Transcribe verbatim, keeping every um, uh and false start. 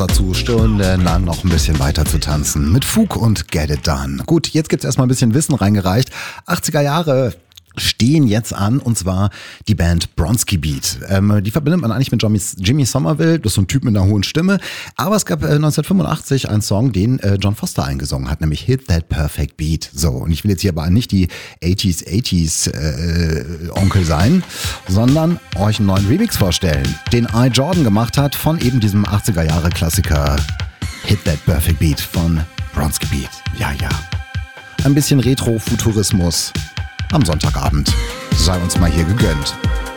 dazu stundenlang noch ein bisschen weiter zu tanzen. Mit Fug und Get It Done. Gut, jetzt gibt's erstmal ein bisschen Wissen reingereicht. achtziger Jahre stehen jetzt an, und zwar die Band Bronski Beat. Ähm, die verbindet man eigentlich mit Jimmy, Jimmy Somerville, das ist so ein Typ mit einer hohen Stimme. Aber es gab äh, neunzehnhundertfünfundachtzig einen Song, den äh, John Foster eingesungen hat, nämlich Hit That Perfect Beat. So, und ich will jetzt hier aber nicht die achtziger, achtziger äh, Onkel sein, sondern euch einen neuen Remix vorstellen, den I. Jordan gemacht hat von eben diesem achtziger Jahre Klassiker Hit That Perfect Beat von Bronski Beat. Ja, ja. Ein bisschen Retro-Futurismus am Sonntagabend. Sei uns mal hier gegönnt.